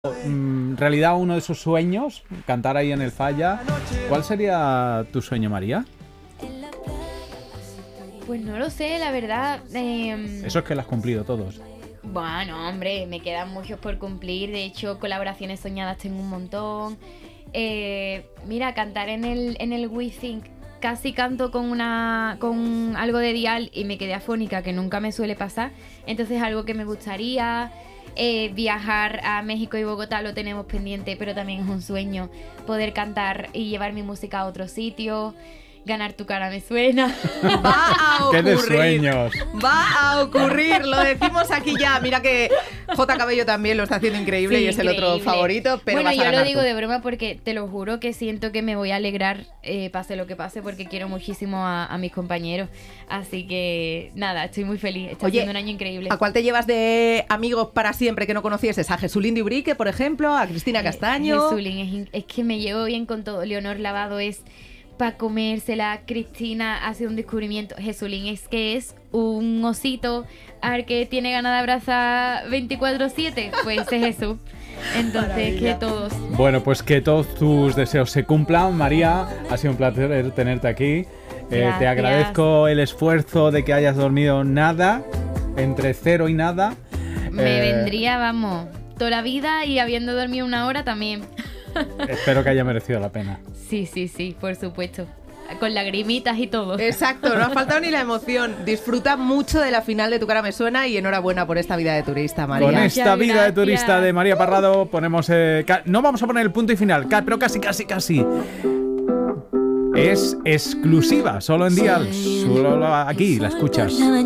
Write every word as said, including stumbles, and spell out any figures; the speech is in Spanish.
En realidad uno de esos sueños, cantar ahí en el Falla. ¿Cuál sería tu sueño, María? Pues no lo sé, la verdad. Eh... Eso es que lo has cumplido todos. Bueno, hombre, me quedan muchos por cumplir. De hecho, colaboraciones soñadas tengo un montón. Eh, mira, cantar en el, en el WeThink. Casi canto con una con algo de dial y me quedé afónica, que nunca me suele pasar. Entonces es algo que me gustaría. Eh, viajar a México y Bogotá lo tenemos pendiente, pero también es un sueño poder cantar y llevar mi música a otro sitio. Ganar tu cara me suena. Va a ocurrir. ¡Qué de sueños! Va a ocurrir, lo decimos aquí ya. Mira que J. Cabello también lo está haciendo increíble, Sí, y es el increíble. otro favorito, pero bueno, vas a yo ganar lo digo tú. de broma porque te lo juro que siento que me voy a alegrar, eh, pase lo que pase, porque quiero muchísimo a, a mis compañeros. Así que nada, estoy muy feliz. Está Oye, siendo un año increíble. ¿A cuál te llevas de amigos para siempre que no conocieses? ¿A Jesulín de Ubrique, por ejemplo? ¿A Cristina Castaño? Eh, Jesulín, es, in- es que me llevo bien con todo. Leonor Lavado es para comérsela. Cristina ha sido un descubrimiento. Jesulín es que es un osito al que tiene ganas de abrazar veinticuatro siete. Pues ese es Jesús. Entonces, Maravilla. que todos. Bueno, pues que todos tus deseos se cumplan. María, ha sido un placer tenerte aquí. Eh, te Gracias. agradezco el esfuerzo de que hayas dormido nada, entre cero y nada. Me Eh, vendría, vamos, toda la vida, y habiendo dormido una hora también. Espero que haya merecido la pena. Sí, sí, sí, por supuesto. Con lagrimitas y todo. Exacto, no ha faltado ni la emoción. Disfruta mucho de la final de Tu cara me suena y enhorabuena por esta vida de turista, María. Con Muchas esta vida de gracias. turista de María Parrado ponemos... eh, ca- no vamos a poner el punto y final, ca- pero casi, casi, casi. Es exclusiva, solo en Dial, solo aquí la escuchas.